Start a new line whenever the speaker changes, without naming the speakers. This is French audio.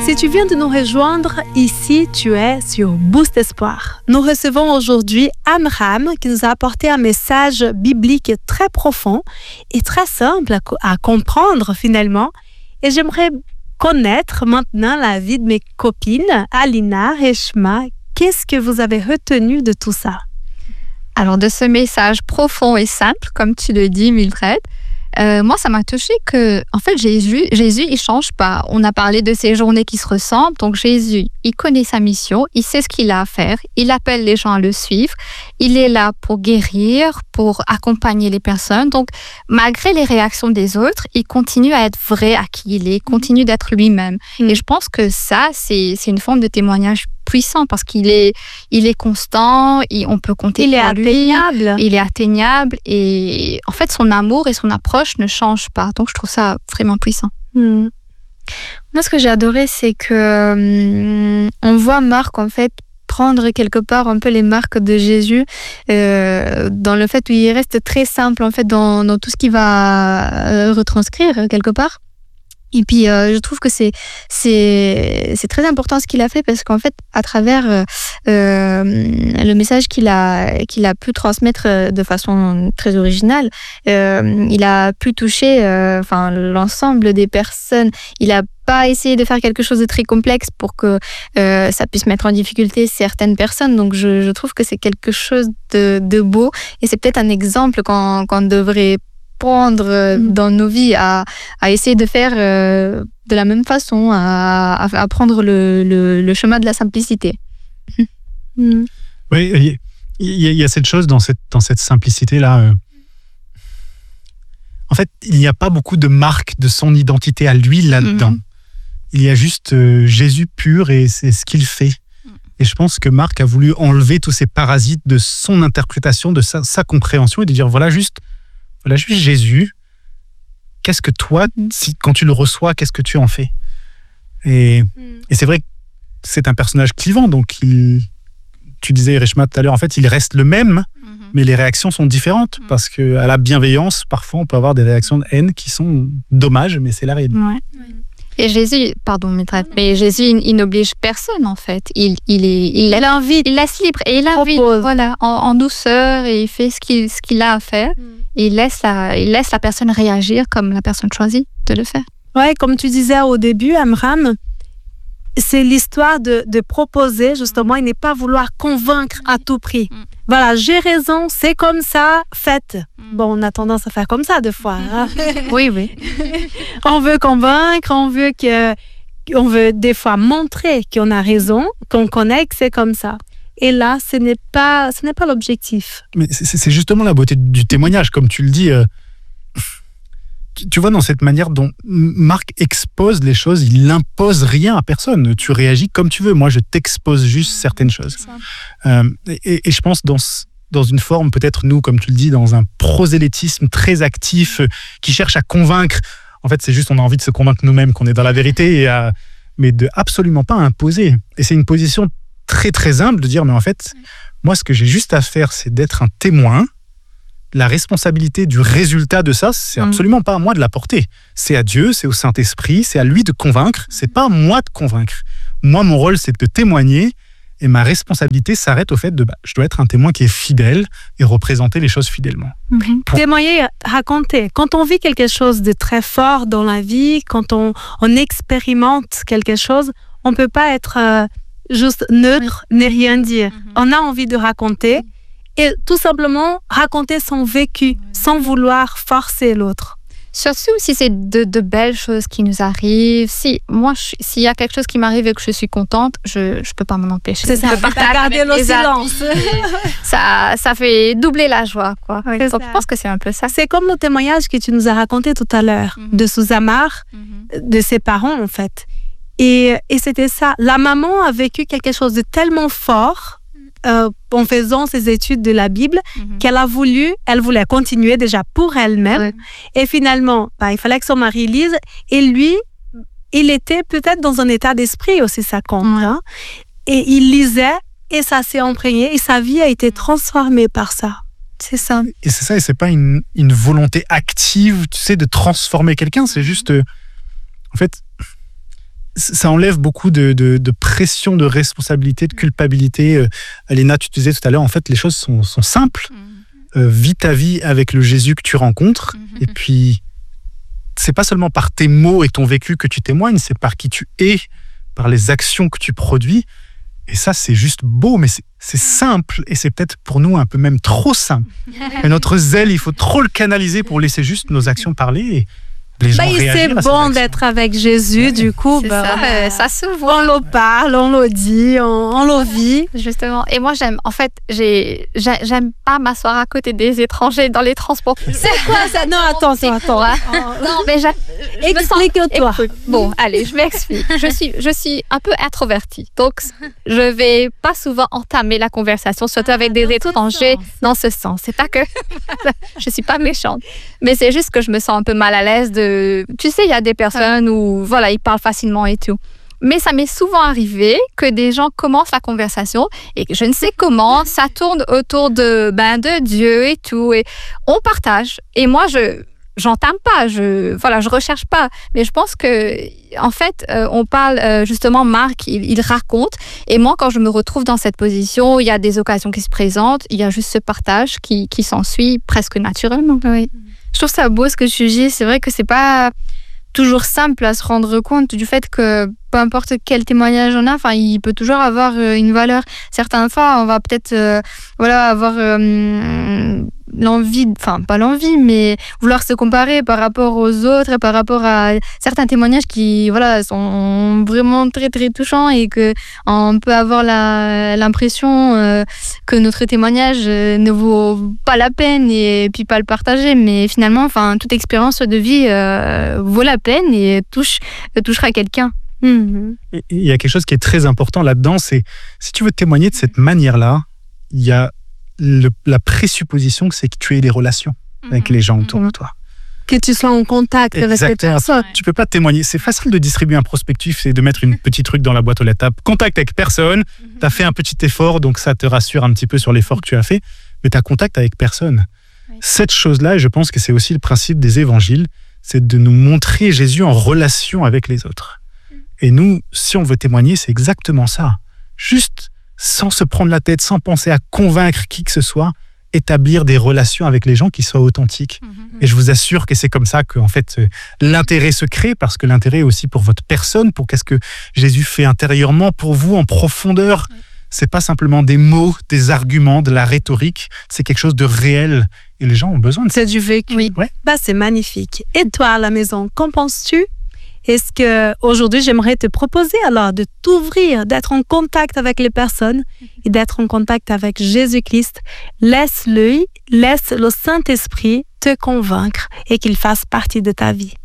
Si tu viens de nous rejoindre, ici tu es sur Boost Espoir. Nous recevons aujourd'hui Amram qui nous a apporté un message biblique très profond et très simple à comprendre finalement. Et j'aimerais connaître maintenant la vie de mes copines, Alina, Reshma. Qu'est-ce que vous avez retenu de tout ça?
Alors, de ce message profond et simple, comme tu le dis, Mildred, moi, ça m'a touché que, en fait, Jésus, il change pas. On a parlé de ces journées qui se ressemblent. Donc, Jésus, il connaît sa mission, il sait ce qu'il a à faire, il appelle les gens à le suivre. Il est là pour guérir, pour accompagner les personnes. Donc, malgré les réactions des autres, il continue à être vrai à qui il est, continue d'être lui-même. Et je pense que ça, c'est une forme de témoignage puissant parce qu'il est constant, on peut compter sur lui. Il est atteignable et en fait son amour et son approche ne changent pas. Donc je trouve ça vraiment puissant.
Moi, ce que j'ai adoré, c'est que on voit Marc en fait prendre quelque part un peu les marques de Jésus dans le fait où il reste très simple en fait dans tout ce qu'il va retranscrire quelque part. Et puis, je trouve que c'est très important ce qu'il a fait parce qu'en fait, à travers le message qu'il a pu transmettre de façon très originale, il a pu toucher l'ensemble des personnes. Il a pas essayé de faire quelque chose de très complexe pour que ça puisse mettre en difficulté certaines personnes. Donc, je trouve que c'est quelque chose de beau et c'est peut-être un exemple qu'on devrait prendre dans nos vies à essayer de faire de la même façon, à prendre le chemin de la simplicité.
Oui, il y a cette chose dans cette simplicité-là. En fait, il n'y a pas beaucoup de marques de son identité à lui là-dedans. Il y a juste Jésus pur et c'est ce qu'il fait. Et je pense que Marc a voulu enlever tous ces parasites de son interprétation, de sa compréhension et de dire voilà juste Jésus, qu'est-ce que toi, quand tu le reçois, qu'est-ce que tu en fais? Et c'est vrai que c'est un personnage clivant, donc tu disais, Reshma, tout à l'heure, en fait, il reste le même, mais les réactions sont différentes, parce qu'à la bienveillance, parfois, on peut avoir des réactions de haine qui sont dommages, mais c'est la réalité.
Ouais. Et Jésus, mais Jésus, il n'oblige personne, en fait. Il invite, il laisse libre et il invite, voilà, en douceur, et il fait ce qu'il a à faire. Et il laisse la personne réagir comme la personne choisit de le faire.
Ouais, comme tu disais au début, Amram, c'est l'histoire de proposer, justement, et ne pas vouloir convaincre à tout prix. Voilà, j'ai raison, c'est comme ça, faites. Bon, on a tendance à faire comme ça des fois. Hein?
Oui.
On veut convaincre, on veut des fois montrer qu'on a raison, qu'on connaît que c'est comme ça. Et là, ce n'est pas l'objectif.
Mais c'est justement la beauté du témoignage, comme tu le dis. Tu vois, dans cette manière dont Marc expose les choses, il n'impose rien à personne. Tu réagis comme tu veux. Moi, je t'expose juste certaines choses. Et je pense dans une forme, peut-être nous, comme tu le dis, dans un prosélytisme très actif qui cherche à convaincre. En fait, c'est juste on a envie de se convaincre nous-mêmes qu'on est dans la vérité, mais de absolument pas imposer. Et c'est une position très, très humble de dire, mais en fait, moi, ce que j'ai juste à faire, c'est d'être un témoin. La responsabilité du résultat de ça, c'est absolument pas à moi de la porter. C'est à Dieu, c'est au Saint-Esprit, c'est à lui de convaincre. C'est pas à moi de convaincre. Moi, mon rôle, c'est de témoigner et ma responsabilité s'arrête au fait de je dois être un témoin qui est fidèle et représenter les choses fidèlement.
Témoigner, raconter. Quand on vit quelque chose de très fort dans la vie, quand on expérimente quelque chose, on peut pas être juste neutre, ni rien dire. On a envie de raconter. Et tout simplement raconter son vécu sans vouloir forcer l'autre.
Surtout si c'est de belles choses qui nous arrivent. S'il y a quelque chose qui m'arrive et que je suis contente, je peux pas m'en empêcher.
C'est ça, garder le silence.
ça fait doubler la joie, quoi. Donc, je pense que c'est un peu ça.
C'est comme le témoignage que tu nous as raconté tout à l'heure de Susamar, de ses parents en fait. Et c'était ça. La maman a vécu quelque chose de tellement fort en faisant ses études de la Bible, qu'elle voulait continuer déjà pour elle-même. Et finalement, il fallait que son mari lise. Et lui, il était peut-être dans un état d'esprit aussi, ça compte. Hein? Et il lisait et ça s'est imprégné et sa vie a été transformée par ça. C'est ça.
Et c'est ça, et c'est pas une volonté active, tu sais, de transformer quelqu'un. C'est juste, en fait, ça enlève beaucoup de pression, de responsabilité, de culpabilité. Léna, tu te disais tout à l'heure, en fait, les choses sont simples. Vis ta vie avec le Jésus que tu rencontres. Et puis, c'est pas seulement par tes mots et ton vécu que tu témoignes, c'est par qui tu es, par les actions que tu produis. Et ça, c'est juste beau, mais c'est simple. Et c'est peut-être pour nous un peu même trop simple. Et notre zèle, il faut trop le canaliser pour laisser juste nos actions parler. Et les gens réagir
c'est
à ces
bon
actions.
d'être avec Jésus, du coup.
Ça se voit.
On le parle, on le dit, on le vit.
Justement. Et moi, j'aime pas m'asseoir à côté des étrangers dans les transports.
C'est quoi ça? Non, attends.
Non, mais
explique-toi.
Bon, allez, je m'explique. Je suis un peu introvertie. Donc, je vais pas souvent entamer la conversation, surtout avec des étrangers dans ce sens. C'est pas que je suis pas méchante, mais c'est juste que je me sens un peu mal à l'aise de... Tu sais, il y a des personnes où, voilà, ils parlent facilement et tout. Mais ça m'est souvent arrivé que des gens commencent la conversation et que je ne sais comment, ça tourne autour de Dieu et tout. Et on partage. Et moi, j'entame pas, je recherche pas. Mais je pense que, en fait, on parle, justement, Marc, il raconte. Et moi, quand je me retrouve dans cette position, il y a des occasions qui se présentent, il y a juste ce partage qui s'ensuit presque naturellement.
Oui. Je trouve ça beau ce que tu dis. C'est vrai que c'est pas toujours simple à se rendre compte du fait que peu importe quel témoignage on a, enfin, il peut toujours avoir une valeur. Certaines fois, on va peut-être avoir l'envie, enfin pas l'envie, mais vouloir se comparer par rapport aux autres et par rapport à certains témoignages qui sont vraiment très très touchants et que on peut avoir l'impression que notre témoignage ne vaut pas la peine et puis pas le partager, mais finalement, enfin, toute expérience de vie vaut la peine et touchera quelqu'un.
Il y a quelque chose qui est très important là-dedans, c'est si tu veux témoigner de cette manière-là, il y a la présupposition que c'est que tu aies des relations avec les gens autour de toi.
Que tu sois en contact avec cette personne.
Tu peux pas témoigner. C'est facile de distribuer un prospectus et de mettre une petit truc dans la boîte aux lettres. Contact avec personne, tu as fait un petit effort, donc ça te rassure un petit peu sur l'effort que tu as fait, mais tu as contact avec personne. Oui. Cette chose-là, et je pense que c'est aussi le principe des évangiles, c'est de nous montrer Jésus en relation avec les autres. Et nous, si on veut témoigner, c'est exactement ça. Juste, sans se prendre la tête, sans penser à convaincre qui que ce soit, établir des relations avec les gens qui soient authentiques. Et je vous assure que c'est comme ça que, en fait, l'intérêt se crée, parce que l'intérêt est aussi pour votre personne, pour qu'est-ce que Jésus fait intérieurement pour vous, en profondeur. C'est pas simplement des mots, des arguments, de la rhétorique, c'est quelque chose de réel. Et les gens ont besoin de ça.
C'est du vécu. Oui. Ouais. C'est magnifique. Et toi, à la maison, qu'en penses-tu? Est-ce que aujourd'hui j'aimerais te proposer alors de t'ouvrir, d'être en contact avec les personnes et d'être en contact avec Jésus-Christ. Laisse le Saint-Esprit te convaincre et qu'il fasse partie de ta vie.